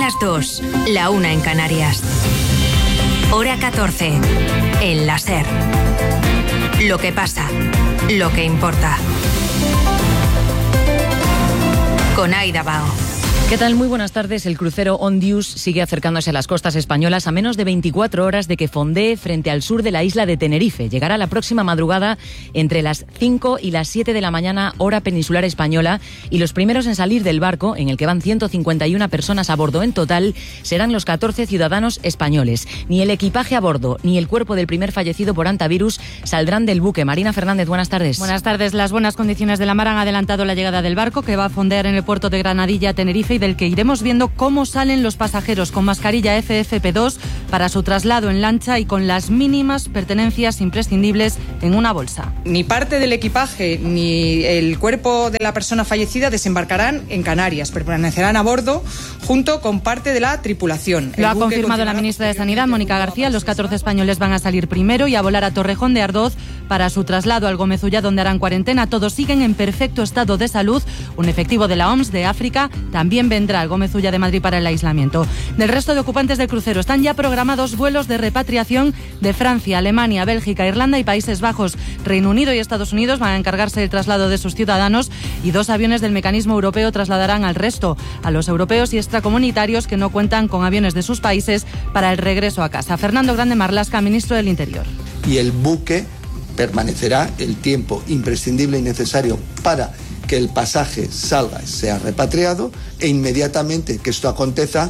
las 2, la 1 en Canarias. Hora 14, en la SER. Lo que pasa, lo que importa. Con Aida Bao. ¿Qué tal? Muy buenas tardes. El crucero Ondius sigue acercándose a las costas españolas a menos de 24 horas de que fondee frente al sur de la isla de Tenerife. Llegará la próxima madrugada entre las 5 y las 7 de la mañana, hora peninsular española, y los primeros en salir del barco, en el que van 151 personas a bordo en total, serán los 14 ciudadanos españoles. Ni el equipaje a bordo ni el cuerpo del primer fallecido por hantavirus saldrán del buque. Marina Fernández, buenas tardes. Buenas tardes. Las buenas condiciones de la mar han adelantado la llegada del barco, que va a fondear en el puerto de Granadilla, Tenerife, y del que iremos viendo cómo salen los pasajeros con mascarilla FFP2 para su traslado en lancha y con las mínimas pertenencias imprescindibles en una bolsa. Ni parte del equipaje ni el cuerpo de la persona fallecida desembarcarán en Canarias, permanecerán a bordo junto con parte de la tripulación. Lo ha confirmado la ministra de Sanidad, Mónica García. Los 14 españoles van a salir primero y a volar a Torrejón de Ardoz para su traslado al Gómez-Ullá, donde harán cuarentena. Todos siguen en perfecto estado de salud. Un efectivo de la OMS de África también vendrá al Gómez-Ullá de Madrid para el aislamiento. Del resto de ocupantes del crucero están ya programados vuelos de repatriación de Francia, Alemania, Bélgica, Irlanda y Países Bajos. Reino Unido y Estados Unidos van a encargarse del traslado de sus ciudadanos y 2 aviones del mecanismo europeo trasladarán al resto, a los europeos y extracomunitarios que no cuentan con aviones de sus países para el regreso a casa. Fernando Grande Marlaska, ministro del Interior. Y el buque permanecerá el tiempo imprescindible y necesario para que el pasaje salga y sea repatriado, e inmediatamente que esto acontezca,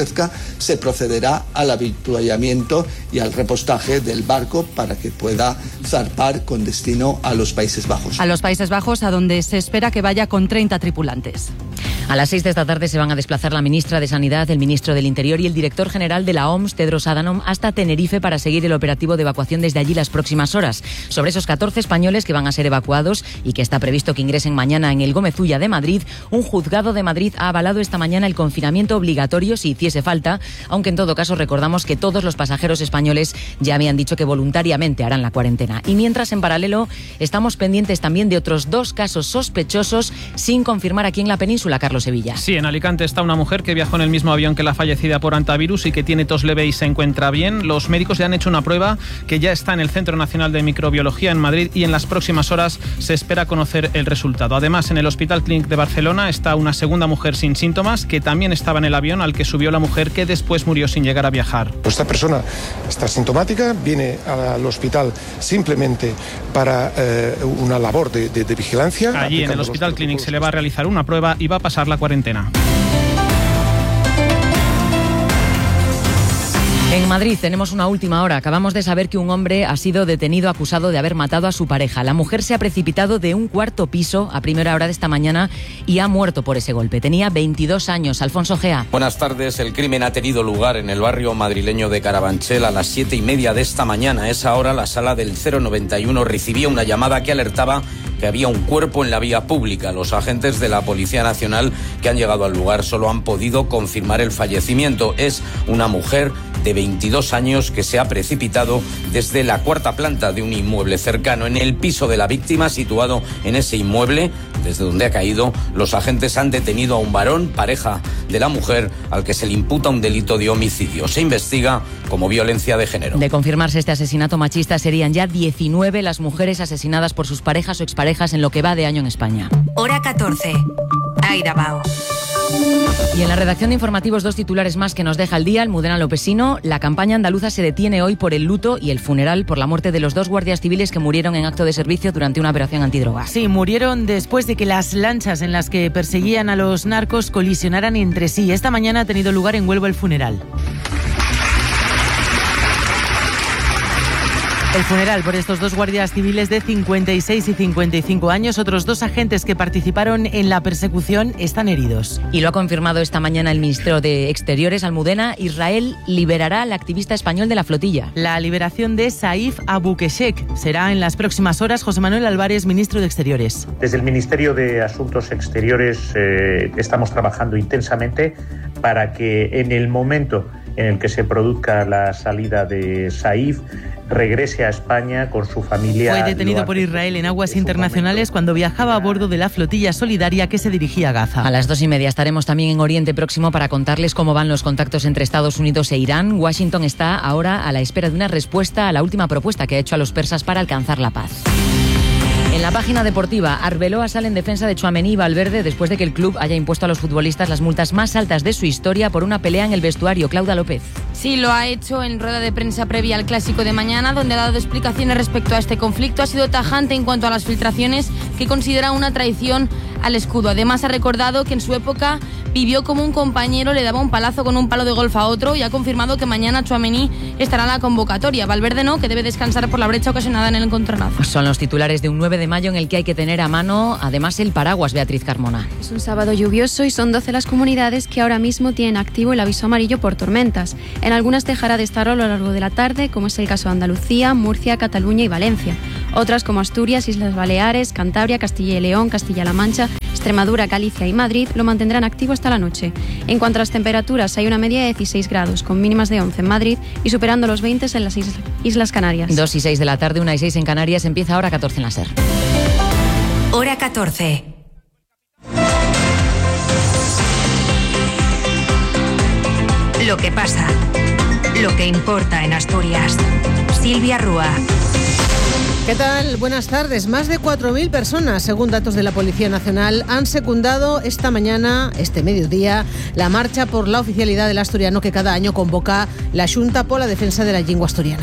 se procederá al avituallamiento y al repostaje del barco para que pueda zarpar con destino a los Países Bajos. A los Países Bajos, a donde se espera que vaya con 30 tripulantes. A las 6 de esta tarde se van a desplazar la ministra de Sanidad, el ministro del Interior y el director general de la OMS, Tedros Adhanom, hasta Tenerife para seguir el operativo de evacuación desde allí las próximas horas. Sobre esos 14 españoles que van a ser evacuados y que está previsto que ingresen mañana en el Gómez-Ullá de Madrid, un juzgado de Madrid ha avalado esta mañana el confinamiento obligatorio si hiciese falta, aunque en todo caso recordamos que todos los pasajeros españoles ya habían dicho que voluntariamente harán la cuarentena. Y mientras, en paralelo, estamos pendientes también de otros 2 casos sospechosos sin confirmar aquí en la península, Carlos Sevilla. Sí, en Alicante está una mujer que viajó en el mismo avión que la fallecida por hantavirus y que tiene tos leve y se encuentra bien. Los médicos le han hecho una prueba que ya está en el Centro Nacional de Microbiología en Madrid y en las próximas horas se espera conocer el resultado. Además, en el Hospital Clínic de Barcelona está una segunda mujer sin síntomas que también estaba en el avión al que subió la mujer, que después murió sin llegar a viajar. Esta persona está sintomática, viene al hospital simplemente para una labor de vigilancia. Allí en el Hospital Clínic se le va a realizar una prueba y va a pasar la cuarentena. En Madrid tenemos una última hora. Acabamos de saber que un hombre ha sido detenido acusado de haber matado a su pareja. La mujer se ha precipitado de un 4º piso a primera hora de esta mañana y ha muerto por ese golpe. Tenía 22 años. Alfonso Gea. Buenas tardes. El crimen ha tenido lugar en el barrio madrileño de Carabanchel a las 7:30 de esta mañana. A esa hora la sala del 091 recibía una llamada que alertaba que había un cuerpo en la vía pública. Los agentes de la Policía Nacional que han llegado al lugar solo han podido confirmar el fallecimiento. Es una mujer de 22 años que se ha precipitado desde la 4ª planta de un inmueble cercano. En el piso de la víctima, situado en ese inmueble, desde donde ha caído, los agentes han detenido a un varón, pareja de la mujer, al que se le imputa un delito de homicidio. Se investiga como violencia de género. De confirmarse este asesinato machista, serían ya 19 las mujeres asesinadas por sus parejas o exparejas en lo que va de año en España. Hora 14. Aida Bao. Y en la redacción de informativos 2 titulares más que nos deja el día. Almudena Lopesino. La campaña andaluza se detiene hoy por el luto y el funeral por la muerte de los 2 guardias civiles que murieron en acto de servicio durante una operación antidrogas. Sí, murieron después de que las lanchas en las que perseguían a los narcos colisionaran entre sí. Esta mañana ha tenido lugar en Huelva el funeral. El funeral por estos 2 guardias civiles de 56 y 55 años. Otros 2 agentes que participaron en la persecución están heridos. Y lo ha confirmado esta mañana el ministro de Exteriores, Almudena. Israel liberará al activista español de la flotilla. La liberación de Saif Abukeshek será en las próximas horas. José Manuel Álvarez, ministro de Exteriores. Desde el Ministerio de Asuntos Exteriores estamos trabajando intensamente para que en el momento en el que se produzca la salida de Saif, regrese a España con su familia. Fue detenido por Israel en aguas internacionales cuando viajaba a bordo de la flotilla solidaria que se dirigía a Gaza. A las 2:30 estaremos también en Oriente Próximo para contarles cómo van los contactos entre Estados Unidos e Irán. Washington está ahora a la espera de una respuesta a la última propuesta que ha hecho a los persas para alcanzar la paz. En la página deportiva, Arbeloa sale en defensa de Tchouaméni y Valverde después de que el club haya impuesto a los futbolistas las multas más altas de su historia por una pelea en el vestuario. Claudia López. Sí, lo ha hecho en rueda de prensa previa al Clásico de mañana, donde ha dado explicaciones respecto a este conflicto. Ha sido tajante en cuanto a las filtraciones que considera una traición al escudo. Además, ha recordado que en su época vivió como un compañero le daba un palazo con un palo de golf a otro y ha confirmado que mañana Tchouaméni estará en la convocatoria. Valverde no, que debe descansar por la brecha ocasionada en el encontronazo. Son los titulares de un 9 de mayo en el que hay que tener a mano, además, el paraguas, Beatriz Carmona. Es un sábado lluvioso y son 12 las comunidades que ahora mismo tienen activo el aviso amarillo por tormentas. En algunas dejará de estar a lo largo de la tarde, como es el caso de Andalucía, Murcia, Cataluña y Valencia. Otras como Asturias, Islas Baleares, Cantabria, Castilla y León, Castilla-La Mancha, Extremadura, Galicia y Madrid lo mantendrán activo hasta la noche. En cuanto a las temperaturas, hay una media de 16 grados, con mínimas de 11 en Madrid y superando los 20 en las Islas Canarias. 2:06 de la tarde, 1:06 en Canarias, empieza Hora 14 en la SER. Hora 14. Lo que pasa, lo que importa en Asturias. Silvia Rúa. ¿Qué tal? Buenas tardes. Más de 4.000 personas, según datos de la Policía Nacional, han secundado esta mañana, este mediodía, la marcha por la oficialidad del asturiano que cada año convoca la Xunta por la defensa de la lengua asturiana.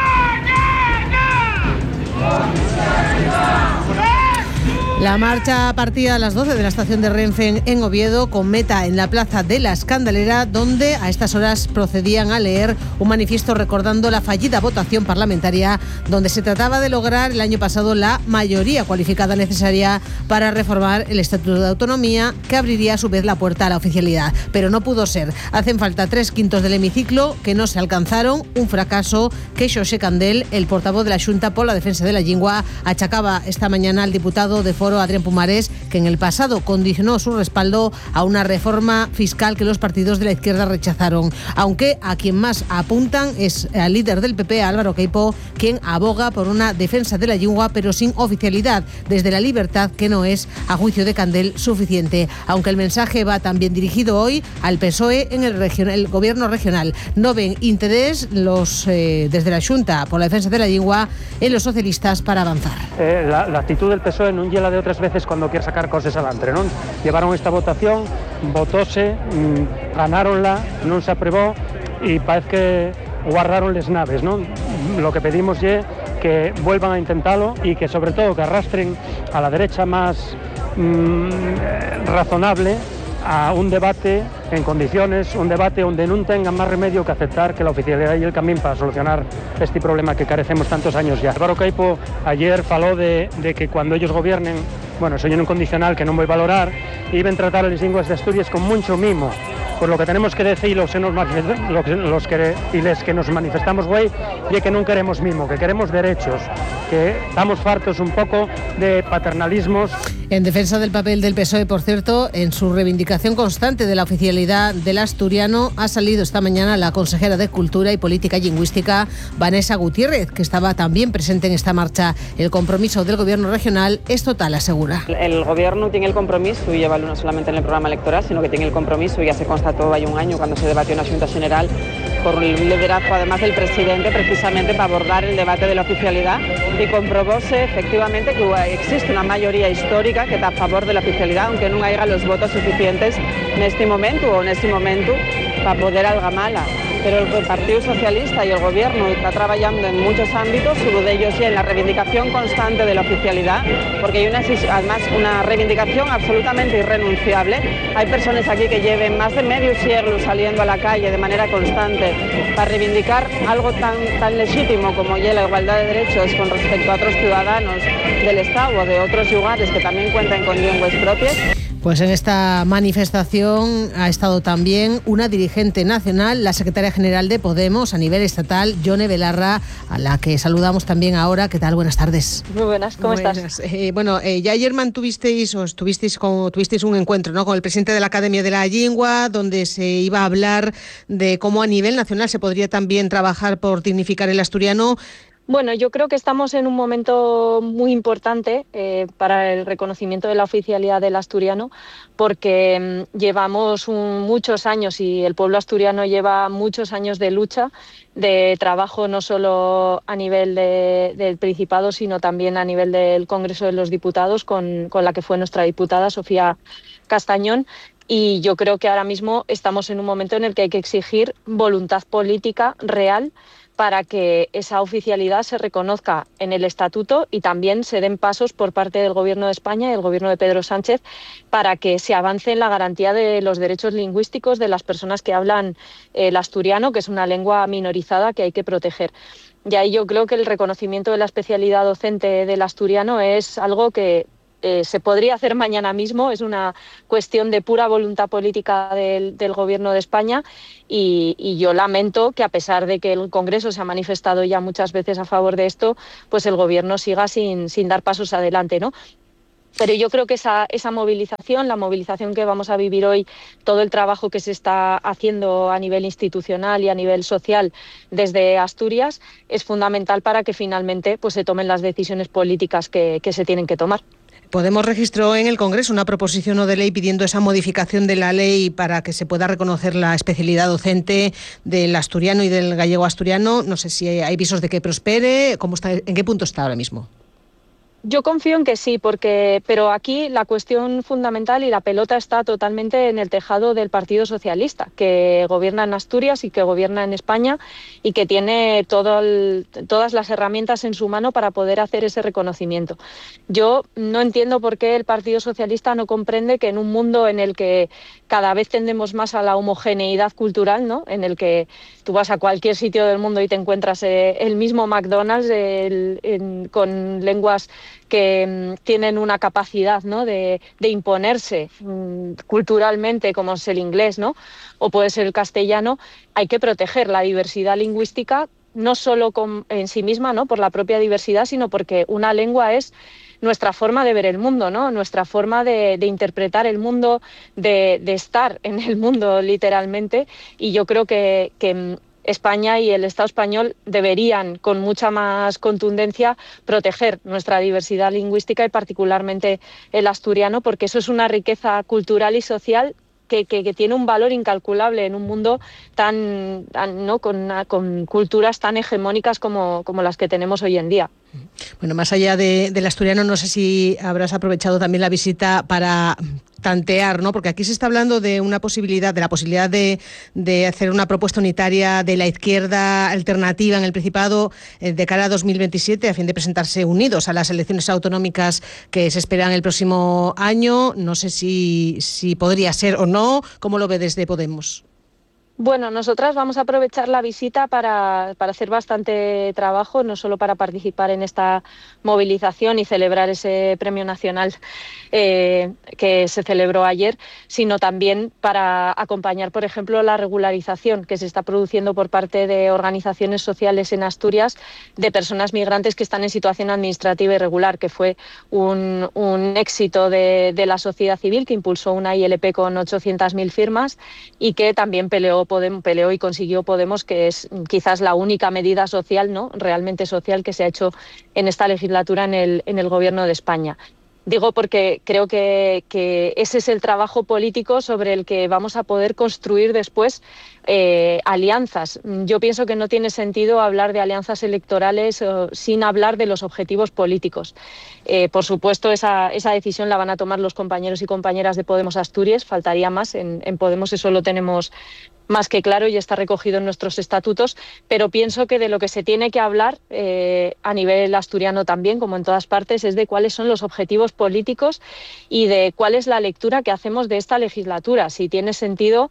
La marcha partía a las 12 de la estación de Renfe en Oviedo, con meta en la Plaza de la Escandalera, donde a estas horas procedían a leer un manifiesto recordando la fallida votación parlamentaria, donde se trataba de lograr el año pasado la mayoría cualificada necesaria para reformar el Estatuto de Autonomía, que abriría a su vez la puerta a la oficialidad. Pero no pudo ser. Hacen falta 3/5 del hemiciclo, que no se alcanzaron, un fracaso que Xosé Candel, el portavoz de la Xunta por la defensa de la lengua, achacaba esta mañana al diputado de Foro Adrián Pumares, que en el pasado condicionó su respaldo a una reforma fiscal que los partidos de la izquierda rechazaron. Aunque a quien más apuntan es al líder del PP, Álvaro Queipo, quien aboga por una defensa de la lengua pero sin oficialidad, desde la libertad, que no es, a juicio de Candel, suficiente. Aunque el mensaje va también dirigido hoy al PSOE en el gobierno regional. No ven interés desde la Xunta por la defensa de la lengua en los socialistas para avanzar. La actitud del PSOE non lle la de outras veces cuando quiere sacar cosas adelante, non? Llevaron esta votación, votóse, ganáronla, non se aprobó y parece que guardaron les naves, non? Lo que pedimos es que vuelvan a intentarlo y que sobre todo que arrastren a la derecha más razonable a un debate en condiciones, un debate donde no tengan más remedio que aceptar que la oficialidad y el camino para solucionar este problema que carecemos tantos años ya. Álvaro Queipo ayer faló de que cuando ellos gobiernen, bueno, soy un condicional que non voy a valorar, y iban a tratar a las lenguas de Asturias con mucho mimo. Pues lo que tenemos que decir los que nos manifestamos hoy es que no queremos mimo, que queremos derechos, que estamos fartos un poco de paternalismos. En defensa del papel del PSOE, por cierto, en su reivindicación constante de la oficialidad del asturiano, ha salido esta mañana la consejera de Cultura y Política Lingüística, Vanessa Gutiérrez, que estaba también presente en esta marcha. El compromiso del gobierno regional es total, asegura. El gobierno tiene el compromiso, y lleva no solamente en el programa electoral, sino que tiene el compromiso, y ya se constató hay un año cuando se debatió en la Xunta General, por el liderazgo además del presidente, precisamente para abordar el debate de la oficialidad, y comprobóse efectivamente que existe una mayoría histórica que está a favor de la oficialidad, aunque no haya los votos suficientes en este momento para poder algamala. Pero el Partido Socialista y el Gobierno está trabajando en muchos ámbitos, uno de ellos ya en la reivindicación constante de la oficialidad, porque hay además una reivindicación absolutamente irrenunciable. Hay personas aquí que lleven más de medio siglo saliendo a la calle de manera constante para reivindicar algo tan legítimo como ya la igualdad de derechos con respecto a otros ciudadanos del Estado o de otros lugares que también cuentan con lenguas propias. Pues en esta manifestación ha estado también una dirigente nacional, la secretaria general de Podemos a nivel estatal, Yone Belarra, a la que saludamos también ahora. ¿Qué tal? Buenas tardes. Muy buenas, ¿cómo estás? Ya ayer tuvisteis un encuentro, ¿no?, con el presidente de la Academia de la Lengua, donde se iba a hablar de cómo a nivel nacional se podría también trabajar por dignificar el asturiano. Bueno, yo creo que estamos en un momento muy importante para el reconocimiento de la oficialidad del asturiano, porque llevamos muchos años y el pueblo asturiano lleva muchos años de lucha, de trabajo no solo a nivel del Principado, sino también a nivel del Congreso de los Diputados, con la que fue nuestra diputada, Sofía Castañón. Y yo creo que ahora mismo estamos en un momento en el que hay que exigir voluntad política real para que esa oficialidad se reconozca en el Estatuto y también se den pasos por parte del Gobierno de España y el Gobierno de Pedro Sánchez para que se avance en la garantía de los derechos lingüísticos de las personas que hablan el asturiano, que es una lengua minorizada que hay que proteger. Y ahí yo creo que el reconocimiento de la especialidad docente del asturiano es algo que se podría hacer mañana mismo, es una cuestión de pura voluntad política del Gobierno de España y yo lamento que, a pesar de que el Congreso se ha manifestado ya muchas veces a favor de esto, pues el Gobierno siga sin dar pasos adelante, ¿no? Pero yo creo que esa movilización, la movilización que vamos a vivir hoy, todo el trabajo que se está haciendo a nivel institucional y a nivel social desde Asturias, es fundamental para que finalmente pues se tomen las decisiones políticas que se tienen que tomar. Podemos registró en el Congreso una proposición no de ley pidiendo esa modificación de la ley para que se pueda reconocer la especialidad docente del asturiano y del gallego asturiano. No sé si hay visos de que prospere. ¿En qué punto está ahora mismo? Yo confío en que sí, pero aquí la cuestión fundamental y la pelota está totalmente en el tejado del Partido Socialista, que gobierna en Asturias y que gobierna en España y que tiene todas las herramientas en su mano para poder hacer ese reconocimiento. Yo no entiendo por qué el Partido Socialista no comprende que en un mundo en el que cada vez tendemos más a la homogeneidad cultural, ¿no?, en el que tú vas a cualquier sitio del mundo y te encuentras el mismo McDonald's con lenguas que tienen una capacidad, ¿no?, de imponerse culturalmente, como es el inglés, ¿no?, o puede ser el castellano. Hay que proteger la diversidad lingüística, no solo en sí misma, ¿no?, por la propia diversidad, sino porque una lengua es nuestra forma de ver el mundo, ¿no?, nuestra forma de interpretar el mundo, de estar en el mundo literalmente. Y yo creo que España y el Estado español deberían, con mucha más contundencia, proteger nuestra diversidad lingüística y particularmente el asturiano, porque eso es una riqueza cultural y social que tiene un valor incalculable en un mundo con culturas tan hegemónicas como las que tenemos hoy en día. Bueno, más allá del asturiano, no sé si habrás aprovechado también la visita para tantear, ¿no?, porque aquí se está hablando de la posibilidad de hacer una propuesta unitaria de la izquierda alternativa en el Principado de cara a 2027, a fin de presentarse unidos a las elecciones autonómicas que se esperan el próximo año. No sé si podría ser o no. ¿Cómo lo ve desde Podemos? Bueno, nosotras vamos a aprovechar la visita para hacer bastante trabajo, no solo para participar en esta movilización y celebrar ese premio nacional que se celebró ayer, sino también para acompañar, por ejemplo, la regularización que se está produciendo por parte de organizaciones sociales en Asturias de personas migrantes que están en situación administrativa irregular, que fue un éxito de la sociedad civil, que impulsó una ILP con 800.000 firmas y que también peleó y consiguió Podemos, que es quizás la única medida social, ¿no?, realmente social, que se ha hecho en esta legislatura en el Gobierno de España. Digo porque creo que ese es el trabajo político sobre el que vamos a poder construir después alianzas. Yo pienso que no tiene sentido hablar de alianzas electorales sin hablar de los objetivos políticos. Por supuesto, esa decisión la van a tomar los compañeros y compañeras de Podemos Asturias, faltaría más. En Podemos eso lo tenemos más que claro y está recogido en nuestros estatutos, pero pienso que de lo que se tiene que hablar a nivel asturiano también, como en todas partes, es de cuáles son los objetivos políticos y de cuál es la lectura que hacemos de esta legislatura, si tiene sentido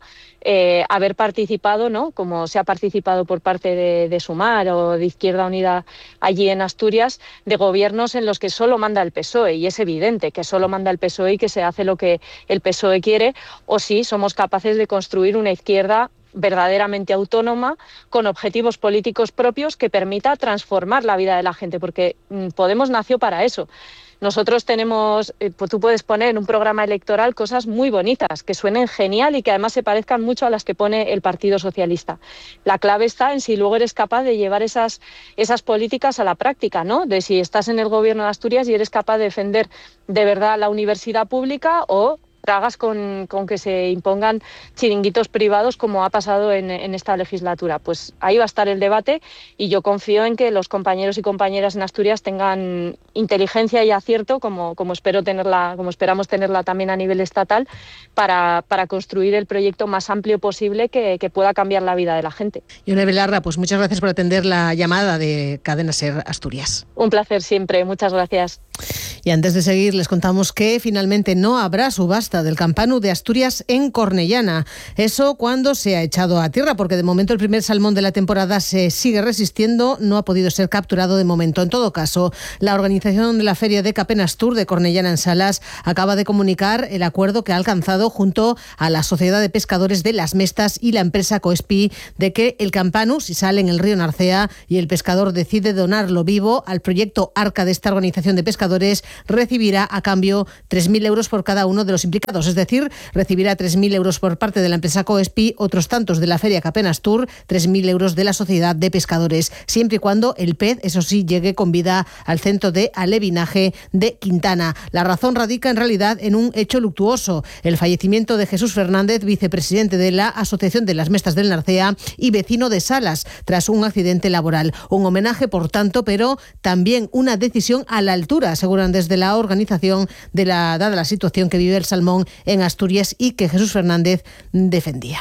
haber participado, ¿no?, como se ha participado por parte de Sumar o de Izquierda Unida allí en Asturias, de gobiernos en los que solo manda el PSOE, y es evidente que solo manda el PSOE y que se hace lo que el PSOE quiere, o si somos capaces de construir una izquierda verdaderamente autónoma, con objetivos políticos propios que permita transformar la vida de la gente, porque Podemos nació para eso. Nosotros tenemos, tú puedes poner en un programa electoral cosas muy bonitas, que suenen genial y que además se parezcan mucho a las que pone el Partido Socialista. La clave está en si luego eres capaz de llevar esas políticas a la práctica, ¿no? De si estás en el gobierno de Asturias y eres capaz de defender de verdad la universidad pública o tragas con que se impongan chiringuitos privados como ha pasado en esta legislatura. Pues ahí va a estar el debate y yo confío en que los compañeros y compañeras en Asturias tengan inteligencia y acierto, como esperamos tenerla también a nivel estatal, para construir el proyecto más amplio posible que pueda cambiar la vida de la gente. Ione Belarra, pues muchas gracias por atender la llamada de Cadena SER Asturias. Un placer siempre, muchas gracias. Y antes de seguir, les contamos que finalmente no habrá subasta del Campanu de Asturias en Cornellana. Eso cuando se ha echado a tierra, porque de momento el primer salmón de la temporada se sigue resistiendo, no ha podido ser capturado de momento. En todo caso, la organización de la Feria de Capenastur de Cornellana en Salas acaba de comunicar el acuerdo que ha alcanzado junto a la Sociedad de Pescadores de Las Mestas y la empresa Coespi de que el Campanu, si sale en el río Narcea y el pescador decide donarlo vivo al proyecto Arca de esta organización de pescadores, recibirá a cambio 3.000 euros por cada uno de los implicados. Es decir, recibirá 3.000 euros por parte de la empresa Coespi, otros tantos de la Feria Capenastur, 3.000 euros de la Sociedad de Pescadores, siempre y cuando el pez, eso sí, llegue con vida al centro de alevinaje de Quintana. La razón radica en realidad en un hecho luctuoso: el fallecimiento de Jesús Fernández, vicepresidente de la Asociación de las Mestas del Narcea y vecino de Salas, tras un accidente laboral. Un homenaje, por tanto, pero también una decisión a la altura, aseguran desde la organización, dada la situación que vive el salmón en Asturias y que Jesús Fernández defendía.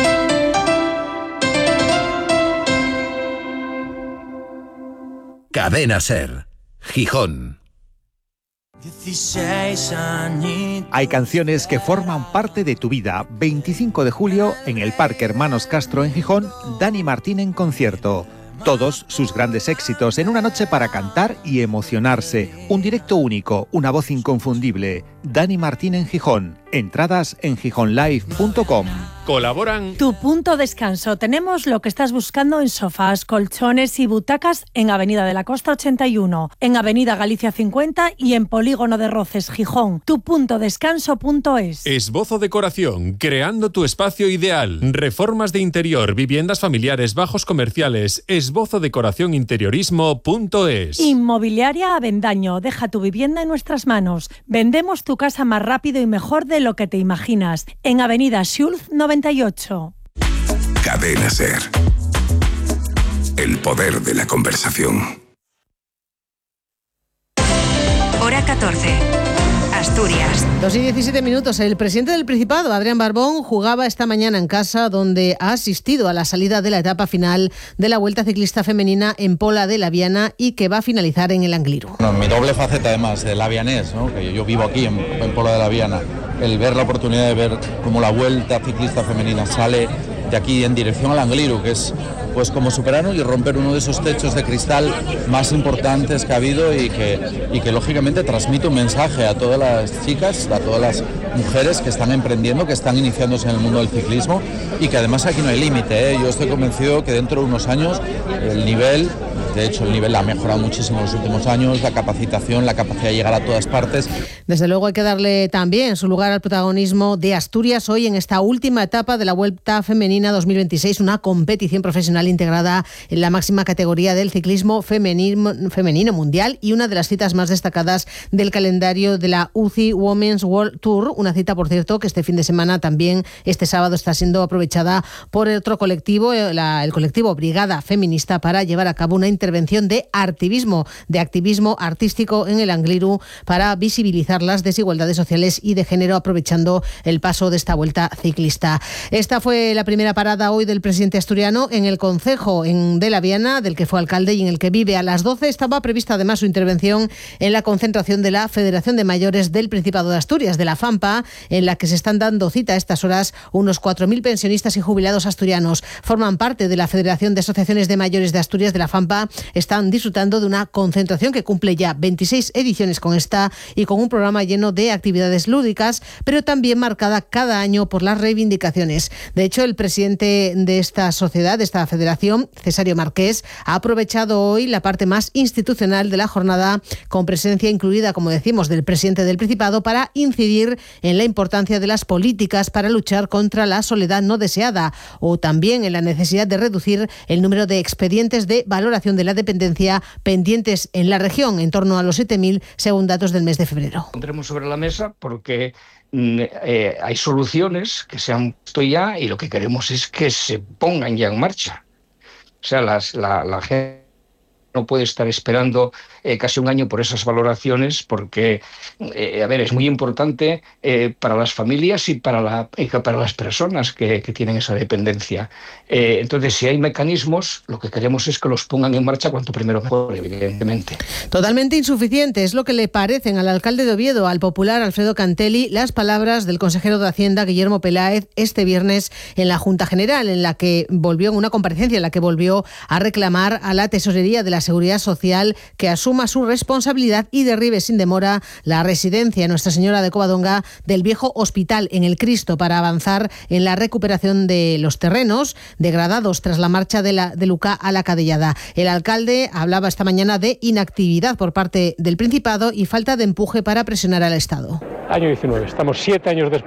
Cadena SER, Gijón. Hay canciones que forman parte de tu vida. 25 de julio, en el Parque Hermanos Castro en Gijón, Dani Martín en concierto. Todos sus grandes éxitos en una noche para cantar y emocionarse. Un directo único, una voz inconfundible. Dani Martín en Gijón. Entradas en gijonlive.com. Colaboran Tu Punto Descanso. Tenemos lo que estás buscando en sofás, colchones y butacas en Avenida de la Costa 81, en Avenida Galicia 50 y en Polígono de Roces, Gijón. tupuntodescanso.es. Esbozo Decoración, creando tu espacio ideal. Reformas de interior, viviendas familiares, bajos comerciales. esbozodecoracioninteriorismo.es. Inmobiliaria Avendaño. Deja tu vivienda en nuestras manos. Vendemos tu casa más rápido y mejor de lo que te imaginas. En Avenida Schulz 98. Cadena SER. El poder de la conversación. Hora 14. Asturias. 2:17. El presidente del Principado, Adrián Barbón, jugaba esta mañana en casa, donde ha asistido a la salida de la etapa final de la Vuelta Ciclista Femenina en Pola de Laviana y que va a finalizar en el Angliru. Bueno, mi doble faceta, además, de lavianés, ¿no?, que yo vivo aquí en Pola de Laviana, el ver la oportunidad de ver cómo la Vuelta Ciclista Femenina sale de aquí en dirección al Angliru, que es pues como superar y romper uno de esos techos de cristal más importantes que ha habido y que lógicamente transmite un mensaje a todas las chicas, a todas las mujeres que están emprendiendo, que están iniciándose en el mundo del ciclismo y que además aquí no hay límite, ¿eh? Yo estoy convencido que dentro de unos años el nivel ha mejorado muchísimo en los últimos años, la capacitación, la capacidad de llegar a todas partes. Desde luego hay que darle también su lugar al protagonismo de Asturias hoy en esta última etapa de la Vuelta Femenina 2026, una competición profesional integrada en la máxima categoría del ciclismo femenino mundial y una de las citas más destacadas del calendario de la UCI Women's World Tour, una cita, por cierto, que este fin de semana también, este sábado, está siendo aprovechada por el otro colectivo, el colectivo Brigada Feminista, para llevar a cabo una intervención intervención de activismo artístico en el Angliru para visibilizar las desigualdades sociales y de género, aprovechando el paso de esta vuelta ciclista. Esta fue la primera parada hoy del presidente asturiano en el concejo de La Viana, del que fue alcalde y en el que vive. A las 12 estaba prevista además su intervención en la concentración de la Federación de Mayores del Principado de Asturias, de la FAMPA, en la que se están dando cita a estas horas unos 4.000 pensionistas y jubilados asturianos. Forman parte de la Federación de Asociaciones de Mayores de Asturias, de la FAMPA. Están disfrutando de una concentración que cumple ya 26 ediciones con esta y con un programa lleno de actividades lúdicas, pero también marcada cada año por las reivindicaciones. De hecho, el presidente de esta sociedad, de esta federación, Cesario Marqués, ha aprovechado hoy la parte más institucional de la jornada, con presencia incluida, como decimos, del presidente del Principado, para incidir en la importancia de las políticas para luchar contra la soledad no deseada, o también en la necesidad de reducir el número de expedientes de valoración de la dependencia pendientes en la región, en torno a los 7.000, según datos del mes de febrero. Pondremos sobre la mesa porque hay soluciones que se han puesto ya y lo que queremos es que se pongan ya en marcha. O sea, la gente no puede estar esperando casi un año por esas valoraciones porque, es muy importante para las familias y para las personas que tienen esa dependencia. Entonces, si hay mecanismos, lo que queremos es que los pongan en marcha cuanto primero mejor, evidentemente. Totalmente insuficiente es lo que le parecen al alcalde de Oviedo, al popular Alfredo Cantelli, las palabras del consejero de Hacienda, Guillermo Peláez, este viernes en la Junta General, en una comparecencia en la que volvió a reclamar a la Tesorería de la Seguridad Social que asuma su responsabilidad y derribe sin demora la residencia Nuestra Señora de Covadonga del viejo hospital en el Cristo, para avanzar en la recuperación de los terrenos degradados tras la marcha de Lucá a la Cadellada. El alcalde hablaba esta mañana de inactividad por parte del Principado y falta de empuje para presionar al Estado. Año 19, estamos 7 años después.